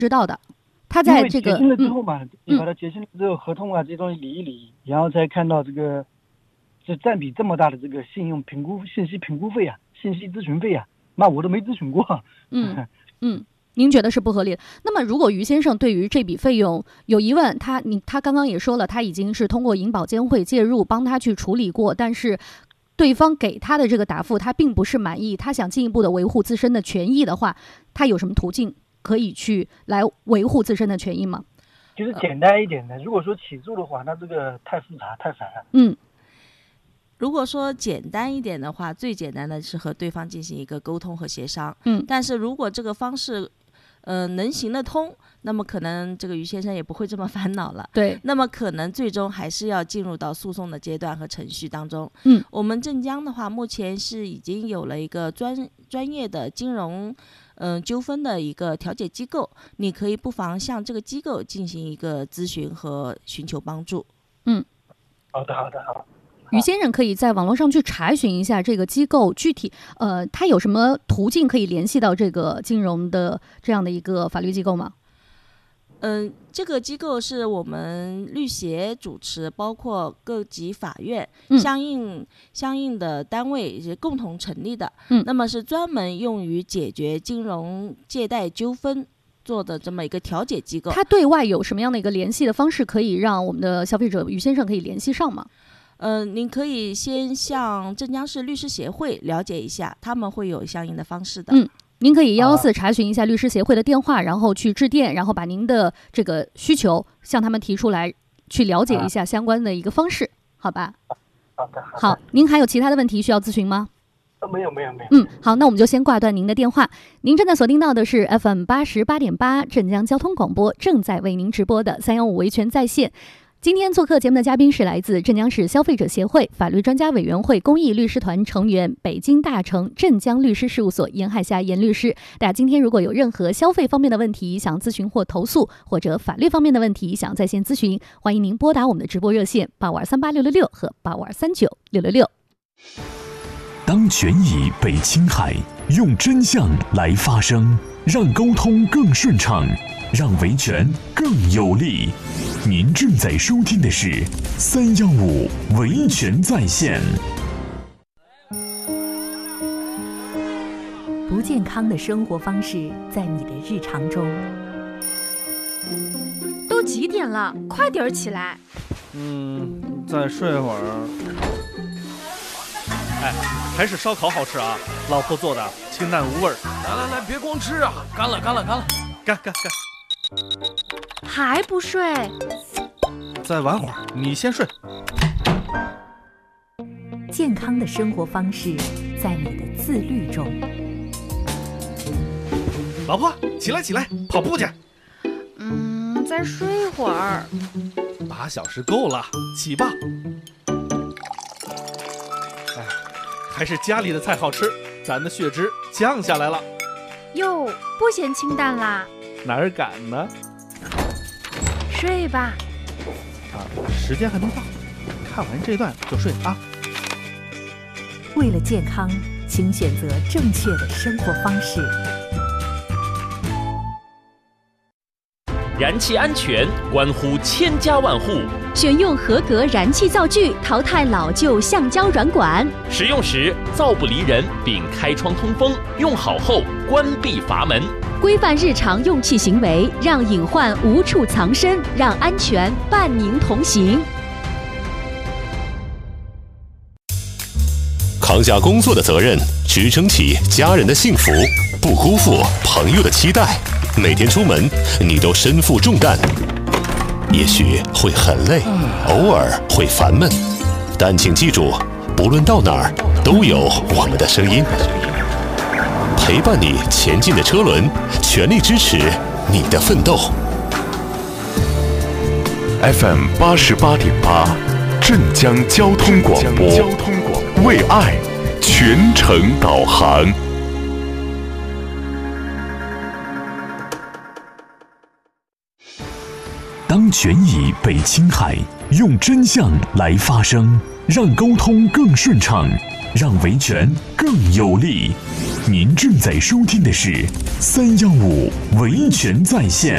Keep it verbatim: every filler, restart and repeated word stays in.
知道的。他在这个结清了之后嘛， 嗯、 你把它结清了之后，合同啊这些东西理一理，然后才看到这个这占比这么大的这个信用评估、信息评估费啊、信息咨询费啊，那我都没咨询过。 嗯嗯。您觉得是不合理的？那么，如果于先生对于这笔费用有疑问，他你他刚刚也说了，他已经是通过银保监会介入帮他去处理过，但是对方给他的这个答复他并不是满意，他想进一步的维护自身的权益的话，他有什么途径可以去来维护自身的权益吗？ 就是简单一点的，如果说起诉的话，那这个太复杂太烦了。 嗯。 如果说简单一点的话，最简单的是和对方进行一个沟通和协商。 嗯， 但是如果这个方式，呃，能行得通，那么可能这个于先生也不会这么烦恼了。 对， 那么可能最终还是要进入到诉讼的阶段和程序当中。 嗯， 我们镇江的话，目前是已经有了一个专专业的金融，嗯、呃，纠纷的一个调解机构，你可以不妨向这个机构进行一个咨询和寻求帮助。 嗯， 好的，好的，好的。 于先生可以在网络上去查询一下这个机构具体，呃，他有什么途径可以联系到这个金融的这样的一个法律机构吗？ 嗯、呃，这个机构是我们律协主持，包括各级法院、 嗯、 相应相应的单位是共同成立的。 嗯， 那么是专门用于解决金融借贷纠纷做的这么一个调解机构。 他对外有什么样的一个联系的方式，可以让我们的消费者于先生可以联系上吗？ 呃，您可以先向镇江市律师协会了解一下，他们会有相应的方式的。 嗯，您可以幺幺四查询一下律师协会的电话，然后去致电，然后把您的这个需求向他们提出来，去了解一下相关的一个方式，好吧？ 好的，好的。 好，您还有其他的问题需要咨询吗？ 呃，没有，没有，没有。 嗯，好，那我们就先挂断您的电话。您正在锁定到的是 F M 八十八点八镇江交通广播，正在为您直播的三幺五维权在线。今天做客节目的嘉宾是来自镇江市消费者协会法律专家委员会公益律师团成员、北京大成镇江律师事务所严海霞严律师。大家今天如果有任何消费方面的问题想咨询或投诉，或者法律方面的问题想在线咨询，欢迎您拨打我们的直播热线八五二三八六六六和八五二三九六六六。 当权益被侵害，用真相来发声，让沟通更顺畅，让维权更有力。您正在收听的是三幺五维权在线。 不健康的生活方式在你的日常中。 都几点了？快点儿起来！ 嗯，再睡会儿。哎，还是烧烤好吃啊！老婆做的，清淡无味儿。 来来来，别光吃啊！干了干了干了， 干干干！ 还不睡？ 再玩会儿，你先睡。 健康的生活方式在你的自律中。 老婆，起来起来，跑步去。 嗯，再睡会儿。 八小时够了，起吧。哎，还是家里的菜好吃，咱的血脂降下来了。 哟，不嫌清淡啦？ 哪儿敢呢？ 睡吧。 啊，时间还没到，看完这段就睡啊。 为了健康，请选择正确的生活方式。 燃气安全关乎千家万户， 选用合格燃气灶具，淘汰老旧橡胶软管。 使用时灶不离人，并开窗通风，用好后关闭阀门。 规范日常用气行为，让隐患无处藏身，让安全伴您同行。 扛下工作的责任，支撑起家人的幸福，不辜负朋友的期待。每天出门，你都身负重担，也许会很累，偶尔会烦闷，但请记住，不论到哪儿，都有我们的声音，陪伴你前进的车轮，全力支持你的奋斗。 F M 八十八点八，镇江交通广播，为爱全程导航。当权益被侵害，用真相来发声，让沟通更顺畅，让维权更有力。您正在收听的是三幺五维权在线。